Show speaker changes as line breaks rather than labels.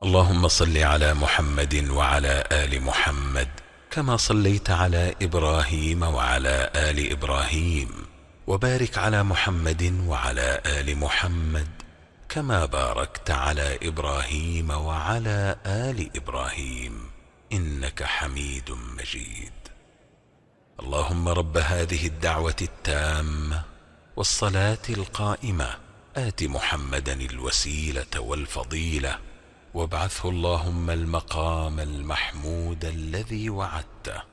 اللهم صل على محمد وعلى آل محمد كما صليت على إبراهيم وعلى آل إبراهيم، وبارك على محمد وعلى آل محمد كما باركت على إبراهيم وعلى آل إبراهيم إنك حميد مجيد. اللهم رب هذه الدعوة التامة والصلاة القائمة آت محمدا الوسيلة والفضيلة، وابعثه اللهم المقام المحمود الذي وعدته.